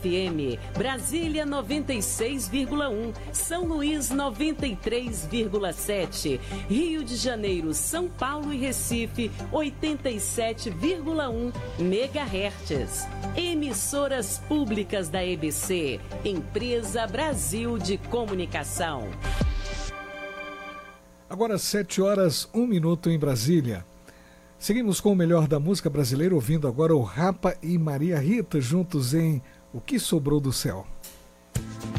FM, Brasília 96,1, São Luís 93,7, Rio de Janeiro, São Paulo e Recife 87,1 MHz. Emissoras públicas da EBC, Empresa Brasil de Comunicação. Agora 7h01 em Brasília. Seguimos com o melhor da música brasileira, ouvindo agora o Rapa e Maria Rita juntos em O Que Sobrou do Céu.